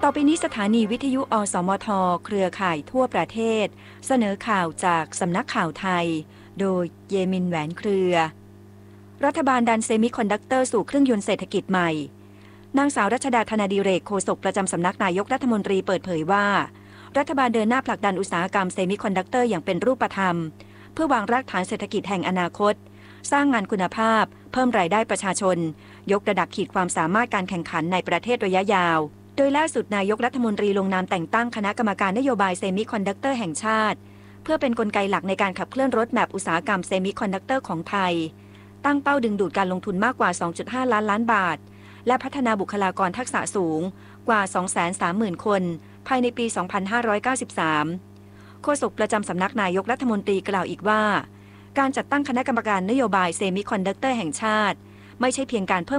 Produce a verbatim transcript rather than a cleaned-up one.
ต่อไปนี้สถานีวิทยุอสมทเครือข่ายทั่วประเทศเสนอข่าวจากสำนักข่าวไทยโดยเยมินแหวนเครือรัฐบาลดันเซมิคอนดักเตอร์สู่เครื่องยนต์เศรษฐกิจใหม่นางสาวรัชดาธนาดิเรกโฆษกประจำสำนักนายกรัฐมนตรีเปิดเผยว่ารัฐบาลเดินหน้าผลักดันอุตสาหกรรมเซมิคอนดักเตอร์อย่างเป็นรูปธรรมเพื่อวางรากฐานเศรษฐกิจแห่งอนาคตสร้างงานคุณภาพเพิ่มรายได้ประชาชนยกระดับขีดความสามารถการแข่งขันในประเทศระยะยาวโดยล่าสุดนายกรัฐมนตรีลงนามแต่งตั้งคณะกรรมการนโยบายเซมิคอนดักเตอร์แห่งชาติเพื่อเป็นกลไกหลักในการขับเคลื่อนรถแมพอุตสาหกรรมเซมิคอนดักเตอร์ของไทยตั้งเป้าดึงดูดการลงทุนมากกว่า สองจุดห้า ล้านล้านบาทและพัฒนาบุคลากรทักษะสูงกว่า สองแสนสามหมื่น คนภายในปี สองพันห้าร้อยเก้าสิบสาม โฆษกประจำสำนักนายกรัฐมนตรีกล่าวอีกว่าการจัดตั้งคณะกรรมการนโยบายเซมิคอนดักเตอร์แห่งชาติไม่ใช่เพียงการเพิ่ม